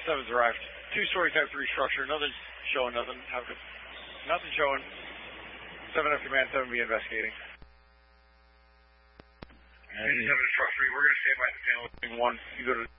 7's arrived. 2-story type 3 structure. Nothing's showing, nothing. Nothing showing. 7 F command, 7 be investigating. 7 is truck 3. We're going to stay by the panel. 1. You go to